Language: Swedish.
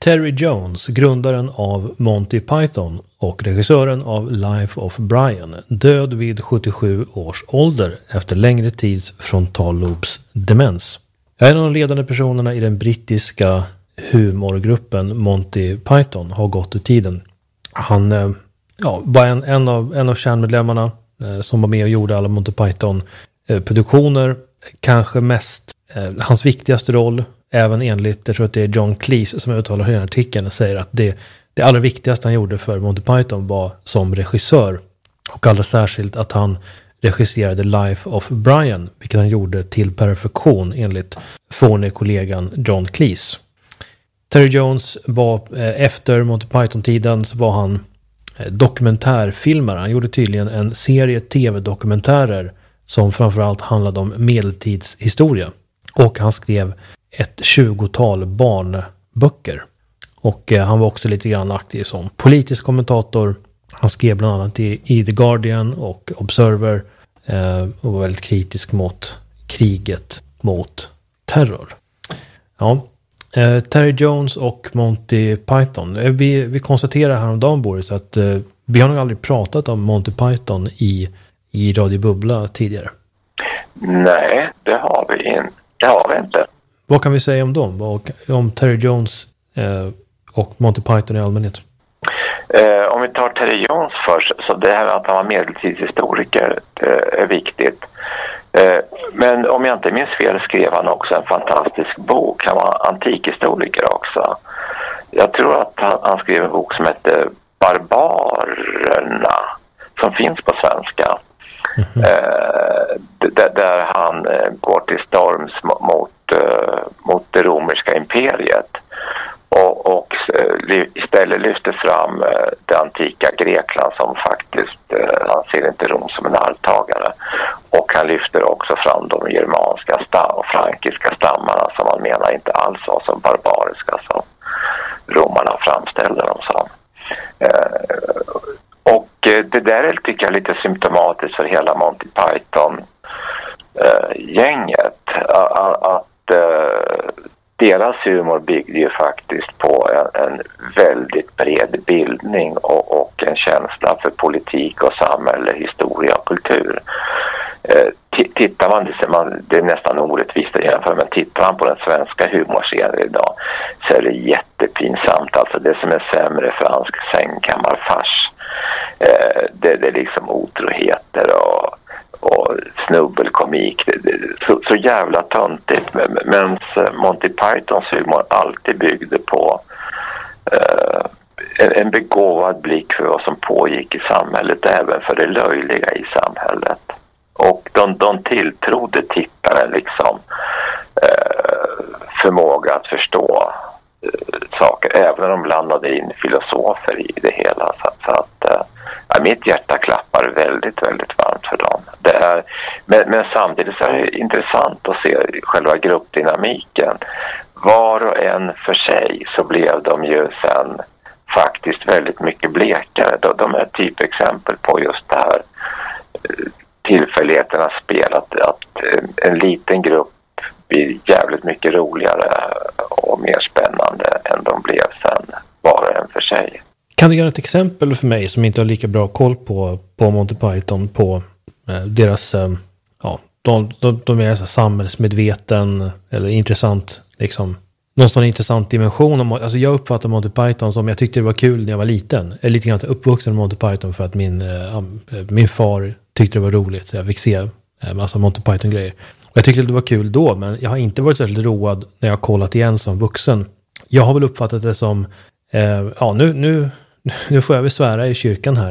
Terry Jones, grundaren av Monty Python och regissören av Life of Brian, död vid 77 års ålder efter längre tids frontallobsdemens. En av de ledande personerna i den brittiska humorgruppen Monty Python har gått ur tiden. Han var en av kärnmedlemmarna som var med och gjorde alla Monty Python-produktioner. Kanske mest hans viktigaste roll, även enligt, jag tror att det är John Cleese som uttalar i den artikeln, säger att det allra viktigaste han gjorde för Monty Python var som regissör. Och allra särskilt att han regisserade Life of Brian, vilket han gjorde till perfektion enligt kollegan John Cleese. Terry Jones var efter Monty Python-tiden så var han dokumentärfilmare. Han gjorde tydligen en serie tv-dokumentärer som framförallt handlade om medeltidshistoria. Och han skrev ett 20-tal barnböcker. Och han var också lite grann aktiv som politisk kommentator. Han skrev bland annat i The Guardian och Observer och var väldigt kritisk mot kriget mot terror. Ja, Terry Jones och Monty Python. Vi konstaterar häromdagen, Boris, att vi har nog aldrig pratat om Monty Python i Radio Bubbla tidigare. Nej, det har vi inte. Vad kan vi säga om dem? Om Terry Jones och Monty Python i allmänhet? Om vi tar Terry Jones först, så det här att han var medeltidshistoriker är viktigt. Men om jag inte minns fel skrev han också en fantastisk bok. Han var antikhistoriker också. Jag tror att han skrev en bok som heter Barbarerna, som finns på svenska. Där han går till storms mot det romerska imperiet och istället lyfter fram det antika Grekland som faktiskt, han ser inte Rom som en arvtagare, och han lyfter också fram de germanska och frankiska stammarna som man menar inte alls var så barbariska som romarna framställde dem som. Och det där tycker jag är lite symptomatiskt för hela Monty Python-gänget. Att deras humor byggde ju faktiskt på en väldigt bred bildning och en känsla för politik och samhälle, historia och kultur. Tittar man, det är nästan orättvist att jämföra, men tittar man på den svenska humorscenen idag så är det jättepinsamt. Alltså det som är sämre fransk sängkammarfars. Det är liksom otroheter och snubbelkomik. Så jävla töntigt. Men Monty Pythons humor alltid byggde på en begåvad blick för vad som pågick i samhället, även för det löjliga i samhället. Och de tilltrodde tittaren liksom förmåga att förstå saker, även när de blandade in filosofer i det hela. Så att mitt hjärta klappar väldigt, väldigt varmt för dem. Det är, men samtidigt så är det intressant att se själva gruppdynamiken. Var och en för sig så blev de ju sen faktiskt väldigt mycket blekare. De är typexempel på just det här tillfälligheternas spel, att en liten grupp blir jävligt mycket roligare och mer spännande än de blev sen var och en för sig. Kan du göra ett exempel för mig som inte har lika bra koll på Monty Python, på deras de är så samhällsmedveten eller intressant, liksom någon sån intressant dimension. Alltså jag uppfattar Monty Python som, jag tyckte det var kul när jag var liten. Jag är lite grann uppvuxen med Monty Python för att min far tyckte det var roligt, så jag fick se massa Monty Python-grejer. Och jag tyckte det var kul då, men jag har inte varit särskilt road när jag har kollat igen som vuxen. Jag har väl uppfattat det som nu får jag väl svära i kyrkan här.